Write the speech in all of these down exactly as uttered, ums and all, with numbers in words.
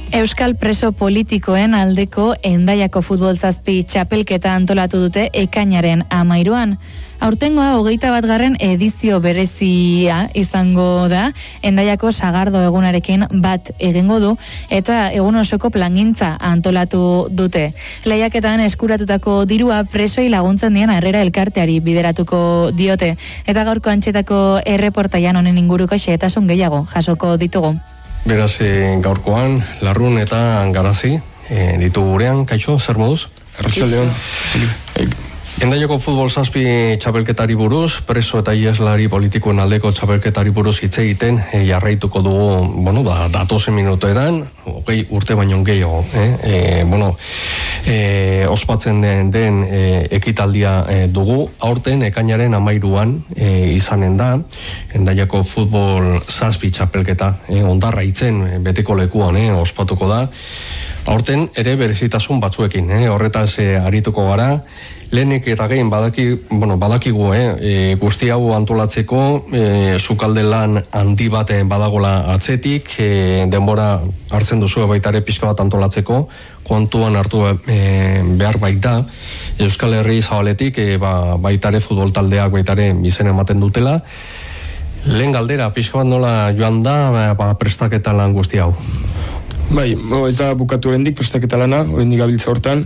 Euskal preso politikoen aldeko Hendaiako futbol zazpi txapelketa antolatu dute ekainaren hamairuan. Aurtengoa hogeita bat garren edizio berezia izango da, Hendaiako sagardo egunarekin bat egingo du, eta egun osoko plangintza antolatu dute. Lehiaketan eskuratutako dirua presoi laguntzen dien Harrera elkarteari bideratuko diote, eta gaurko antxetako erreportaian honen inguruko xehetasun gehiago jasoko ditugu. Beraz, e, gaurkoan, Larrun eta Garazi e, ditu gurean, kaixo, zer moduz? Arratsaldeon. Hendaiako futbol zazpi txapelketari buruz, preso eta ieslari politikoen aldeko txapelketari buruz hitz egiten e, jarraituko dugu, bueno, da, datozen minutoetan, hogei urte baino gehiago, eh? E, bueno, e, ospatzen den, den e, ekitaldia e, dugu, aurten ekainaren hamairuan e, izanen da, Hendaiako futbol zazpi txapelketa, e, ondarra itzen beteko lekuan, e, ospatuko da, aurten ere berezitasun batzuekin, eh? Horretaz e, arituko gara. Lehenik eta gehin badaki, bueno, badakigu eh? e, guzti hau antolatzeko e, sukalde lan handi bat badagola atzetik, e, denbora hartzen duzu baitare pixka bat antolatzeko, kontuan hartu e, behar baita Euskal Herri zabaletik e, ba, baitare futbol taldeak baitare izen ematen dutela. Lehen galdera, pixka bat nola joan da ba, prestaketa lan guzti hau? Bai, no, ez da bukatu oraindik prestaketa lana, oraindik gabiltza hortan,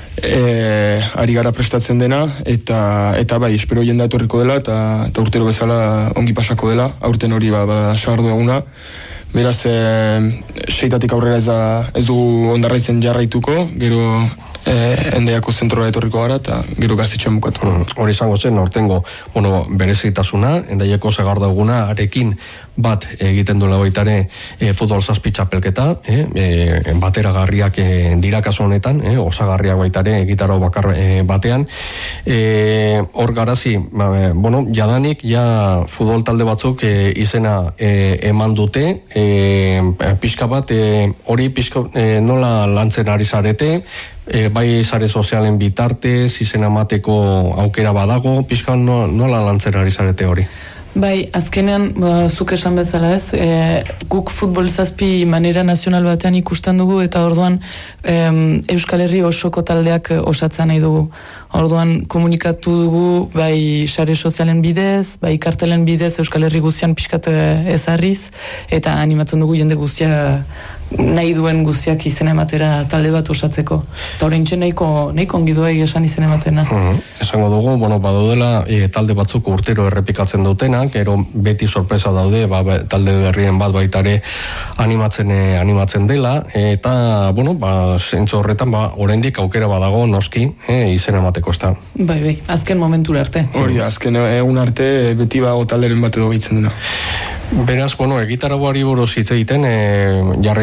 e, ari gara prestatzen dena, eta eta bai, espero jende etorriko dela, eta, eta urtero bezala ongi pasako dela, aurten hori ba, ba sagardo eguna. Beraz, e, seitatik aurrera ez, da, ez du ondarraitzen jarraituko, gero e, Hendaiako zentrora etorriko gara, eta gero gaztetxean bukatu. Mm, hori izango zen, hortengo, bueno, berezitasuna, Hendaiako sagardo eguna, arekin bat egiten duela baitare e, futbol zazpi txapelketa, e, e, bateragarriak e, dira kasu honetan, e, osagarriak baitare egitaro bakar e, batean. E, hor Garazi, ba, bueno, jadanik, ja futbol talde batzuk e, izena e, eman dute, e, pixka bat, e, hori pixka e, nola lantzen ari zarete, e, bai sare sozialen bitartez, izena emateko aukera badago, pixka no, nola lantzen ari zarete hori? Bai, azkenean, ba, zuk esan bezala ez, e, guk futbol zazpi manera nazional batean ikusten dugu, eta orduan em, Euskal Herri osoko taldeak osatzen nahi dugu. Orduan komunikatu dugu, bai sare sozialen bidez, bai kartelen bidez Euskal Herri guztian pixkat ezarriz, eta animatzen dugu jende guztia nahi duen guztiak izen ematera talde bat osatzeko. Eta horreintxe nahiko, nahiko ongi duai esan izen ematena. Uh-huh. Esango dugu, bueno, badaudela e, talde batzuk urtero errepikatzen dutenak, ero beti sorpresa daude, ba, talde berrien bat baitare animatzen, e, animatzen dela, eta, bueno, ba, zentzu horretan, ba, oraindik aukera badago noski, e, izen emateko ez da. Bai, bai, azken momentura arte. Hori da, azken egun arte beti ba talderen bat edo gehitzen dena. Beraz, bueno, egitarauari buruz hitz egiten, e, jarri